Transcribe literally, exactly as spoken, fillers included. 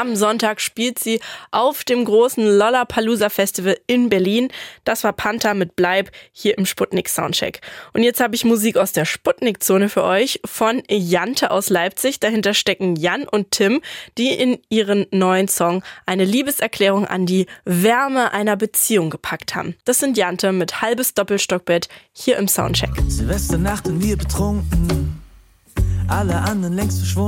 Am Sonntag spielt sie auf dem großen Lollapalooza Festival in Berlin. Das war Panther mit Bleib hier im Sputnik Soundcheck. Und jetzt habe ich Musik aus der Sputnik-Zone für euch von Jante aus Leipzig. Dahinter stecken Jan und Tim, die in ihren neuen Song eine Liebeserklärung an die Wärme einer Beziehung gepackt haben. Das sind Jante mit Halbes Doppelstockbett hier im Soundcheck. Silvesternacht und wir betrunken, alle anderen längst verschwunden.